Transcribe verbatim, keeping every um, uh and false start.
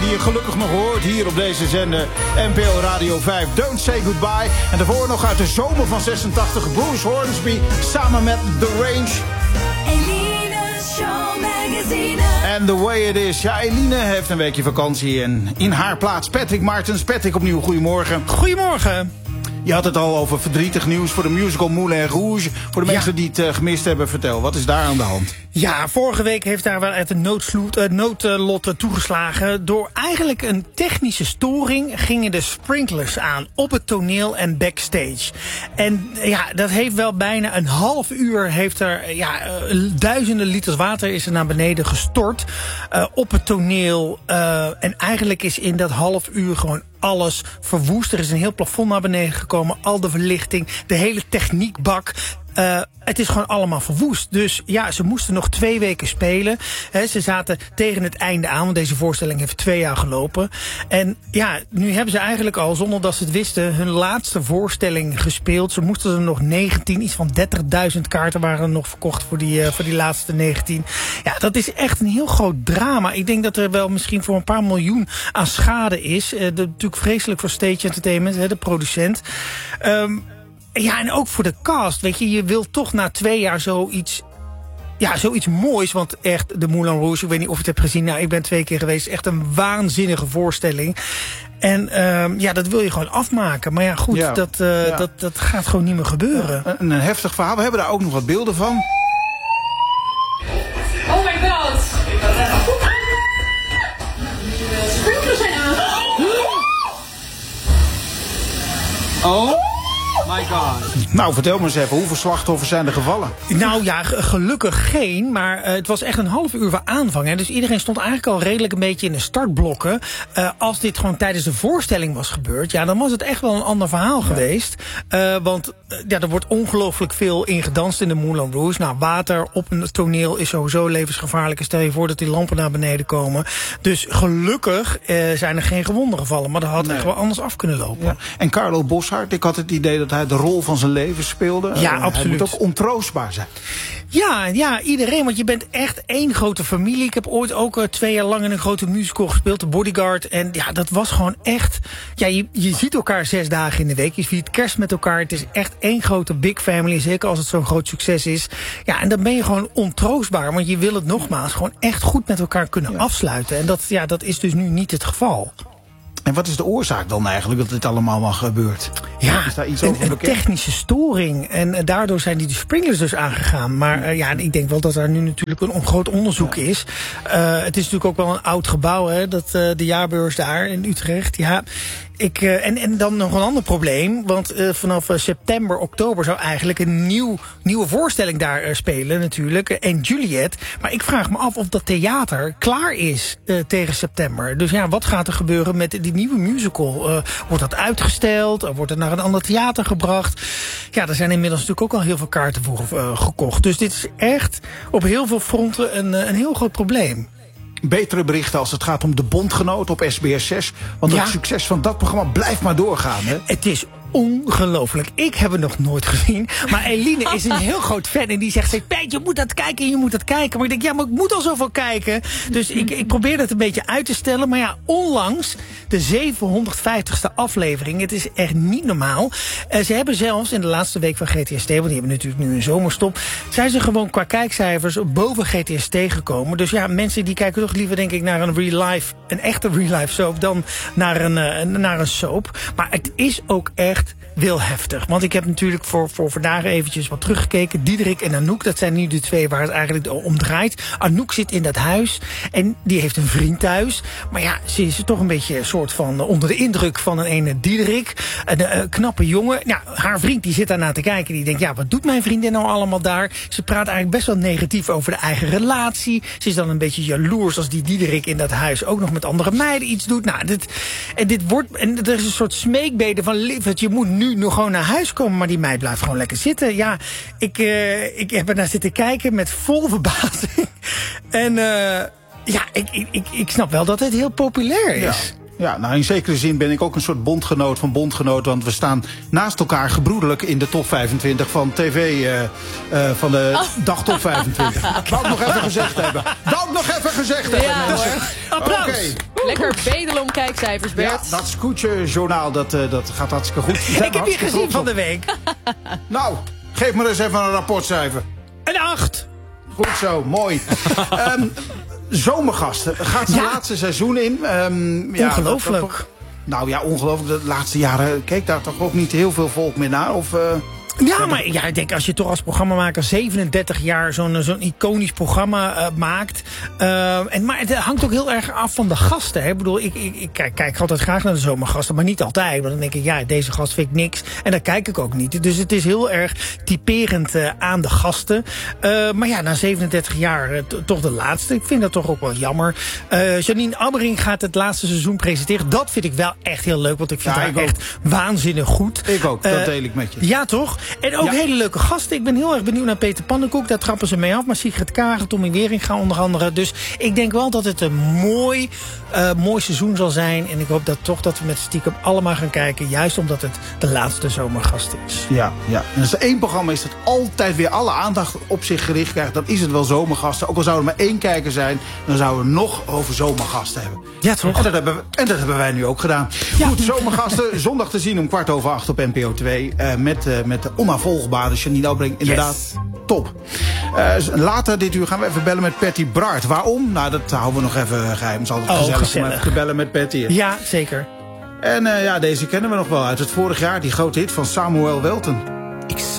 die je gelukkig nog hoort hier op deze zender N P O Radio vijf. Don't Say Goodbye. En daarvoor nog uit de zomer van zesentachtig Bruce Hornsby samen met The Range. Eline's Show Magazine. And the way it is. Ja, Eline heeft een weekje vakantie en in haar plaats Patrick Martens. Patrick, opnieuw goedemorgen. Goedemorgen. Je had het al over verdrietig nieuws voor de musical Moulin Rouge. Voor de mensen ja. die het uh, gemist hebben, vertel. Wat is daar aan de hand? Ja, vorige week heeft daar wel uit een noodsloot, uh, noodlot uh, toegeslagen. Door eigenlijk een technische storing gingen de sprinklers aan op het toneel en backstage. En ja, dat heeft wel bijna een half uur heeft er ja, uh, duizenden liters water is er naar beneden gestort uh, op het toneel. Uh, en eigenlijk is in dat half uur gewoon alles verwoest. Er is een heel plafond naar beneden gekomen. Al de verlichting, de hele techniekbak. Uh, het is gewoon allemaal verwoest. Dus ja, ze moesten nog twee weken spelen. He, ze zaten tegen het einde aan, want deze voorstelling heeft twee jaar gelopen. En ja, nu hebben ze eigenlijk al, zonder dat ze het wisten, hun laatste voorstelling gespeeld. Ze moesten er nog negentien, iets van dertigduizend kaarten waren er nog verkocht voor die, uh, voor die laatste negentien. Ja, dat is echt een heel groot drama. Ik denk dat er wel misschien voor een paar miljoen aan schade is. Uh, de, natuurlijk vreselijk voor Stage Entertainment, he, de producent. Um, Ja, en ook voor de cast. Weet je, je wilt toch na twee jaar zoiets, ja, zoiets moois. Want echt, de Moulin Rouge, ik weet niet of je het hebt gezien. Nou, ik ben twee keer geweest. Echt een waanzinnige voorstelling. En um, ja, dat wil je gewoon afmaken. Maar ja, goed, ja. Dat, uh, ja. dat, dat gaat gewoon niet meer gebeuren. Ja, een, een heftig verhaal. We hebben daar ook nog wat beelden van. Oh my god! Sprinklers zijn aan. Oh? My God. Nou, vertel me eens even, hoeveel slachtoffers zijn er gevallen? Nou ja, gelukkig geen, maar uh, het was echt een half uur van aanvang. Hè. Dus iedereen stond eigenlijk al redelijk een beetje in de startblokken. Uh, als dit gewoon tijdens de voorstelling was gebeurd, ja, dan was het echt wel een ander verhaal ja. geweest. Uh, want uh, ja, er wordt ongelooflijk veel in gedanst in de Moulin Rouge. Nou, water op een toneel is sowieso levensgevaarlijk. Stel je voor dat die lampen naar beneden komen. Dus gelukkig uh, zijn er geen gewonden gevallen. Maar dat had nee. echt wel anders af kunnen lopen. Ja. En Carlo Boszhard, ik had het idee dat hij de rol van zijn leven speelde. Ja, uh, absoluut. Hij moet ook ontroostbaar zijn. Ja, ja, iedereen. Want je bent echt één grote familie. Ik heb ooit ook uh, twee jaar lang in een grote musical gespeeld, The Bodyguard. En ja, dat was gewoon echt. Ja, je, je ziet elkaar zes dagen in de week. Je viert kerst met elkaar. Het is echt één grote big family. Zeker als het zo'n groot succes is. Ja, en dan ben je gewoon ontroostbaar. Want je wil het nogmaals gewoon echt goed met elkaar kunnen ja. afsluiten. En dat, ja, dat is dus nu niet het geval. En wat is de oorzaak dan eigenlijk dat dit allemaal maar gebeurt? Ja, is daar iets een, over een technische storing. En uh, daardoor zijn die de sprinklers dus aangegaan. Maar uh, ja, ik denk wel dat er nu natuurlijk een groot onderzoek ja. is. Uh, het is natuurlijk ook wel een oud gebouw, hè, dat, uh, de jaarbeurs daar in Utrecht. Ja, ik, uh, en, en dan nog een ander probleem. Want uh, vanaf uh, september, oktober zou eigenlijk een nieuw, nieuwe voorstelling daar uh, spelen natuurlijk. Uh, en Juliet. Maar ik vraag me af of dat theater klaar is uh, tegen september. Dus ja, wat gaat er gebeuren met die nieuwe musical? Uh, wordt dat uitgesteld? Uh, wordt het naar een ander theater gebracht? Ja, er zijn inmiddels natuurlijk ook al heel veel kaarten voor uh, gekocht. Dus dit is echt op heel veel fronten een, uh, een heel groot probleem. Betere berichten als het gaat om de Bondgenoot op S B S zes. Want ja. het succes van dat programma blijft maar doorgaan. Hè? Het is ongelooflijk. Ik heb het nog nooit gezien. Maar Eline is een heel groot fan. En die zegt, Peit, je moet dat kijken, je moet dat kijken. Maar ik denk, ja, maar ik moet al zoveel kijken. Dus ik, ik probeer dat een beetje uit te stellen. Maar ja, onlangs de zevenhonderdvijftigste aflevering. Het is echt niet normaal. Uh, ze hebben zelfs in de laatste week van G T S T, want die hebben natuurlijk nu een zomerstop, zijn ze gewoon qua kijkcijfers boven G T S T gekomen. Dus ja, mensen die kijken toch liever, denk ik, naar een real life, een echte real life soap, dan naar een, uh, naar een soap. Maar het is ook echt wil heftig. Want ik heb natuurlijk voor, voor vandaag eventjes wat teruggekeken. Diederik en Anouk, dat zijn nu de twee waar het eigenlijk om draait. Anouk zit in dat huis en die heeft een vriend thuis. Maar ja, ze is toch een beetje een soort van onder de indruk van een ene Diederik. Een, een knappe jongen. Nou, haar vriend die zit daarna te kijken. Die denkt, ja, wat doet mijn vriendin nou allemaal daar? Ze praat eigenlijk best wel negatief over de eigen relatie. Ze is dan een beetje jaloers als die Diederik in dat huis ook nog met andere meiden iets doet. Nou, dit, en dit wordt, en er is een soort smeekbede van, lieverd, je moet nu nog gewoon naar huis komen, maar die meid blijft gewoon lekker zitten. Ja, ik, uh, ik heb er naar zitten kijken met vol verbazing. En uh, ja, ik, ik, ik snap wel dat het heel populair is. Ja. Ja, nou in zekere zin ben ik ook een soort bondgenoot van bondgenoot. Want we staan naast elkaar gebroederlijk in de top vijfentwintig van tv. Uh, uh, van de oh. dag top vijfentwintig. Dat wou ik nog even gezegd hebben. Dat wou ik nog even gezegd hebben. Ja, dus, applaus. Okay. Lekker bedelen kijkcijfers, Bert. Ja, dat Scootje-journaal, dat, uh, dat gaat hartstikke goed. Ik heb je gezien van de week. Nou, geef me eens even een rapportcijfer. Een acht. Goed zo, mooi. um, Zomergasten. Gaat zijn ja. laatste seizoen in. Um, ja, ongelooflijk. Dat, dat, nou ja, ongelooflijk. De laatste jaren keek daar toch ook niet heel veel volk meer naar? Of... Uh... Ja, maar ja, ik denk als je toch als programmamaker zevenendertig jaar zo'n zo'n iconisch programma uh, maakt. Uh, en, maar het hangt ook heel erg af van de gasten. Hè. Ik bedoel, ik, ik, ik kijk, kijk altijd graag naar de zomergasten, maar niet altijd. Want dan denk ik, ja, deze gast vind ik niks. En dat kijk ik ook niet. Dus het is heel erg typerend uh, aan de gasten. Uh, maar ja, na zevenendertig jaar uh, toch de laatste. Ik vind dat toch ook wel jammer. Uh, Janine Abbering gaat het laatste seizoen presenteren. Dat vind ik wel echt heel leuk, want ik vind ja, haar ik echt ook. waanzinnig goed. Ik ook, dat uh, deel ik met je. Ja, toch? En ook ja. hele leuke gasten. Ik ben heel erg benieuwd naar Peter Pannenkoek. Daar trappen ze mee af. Maar Sigrid Kaag, Tommy Wieringa onder andere. Dus ik denk wel dat het een mooi, uh, mooi seizoen zal zijn. En ik hoop dat toch dat we met stiekem allemaal gaan kijken. Juist omdat het de laatste zomergast is. Ja, ja. En als er één programma is dat altijd weer alle aandacht op zich gericht krijgt, dan is het wel zomergasten. Ook al zou er maar één kijker zijn, dan zouden we nog over zomergasten hebben. Ja, toch? En dat hebben, we, en dat hebben wij nu ook gedaan. Ja. Goed, zomergasten. Zondag te zien om kwart over acht op N P O twee. Uh, met, uh, met de onafvolgbare Janine Abbering. Inderdaad, yes. Top. Uh, later dit uur gaan we even bellen met Patty Bart. Waarom? Nou, dat houden we nog even geheim. Het is altijd oh, gezellig, gezellig om even te bellen met Patty. Ja, zeker. En uh, ja, deze kennen we nog wel uit het vorig jaar. Die grote hit van Samuel Welton.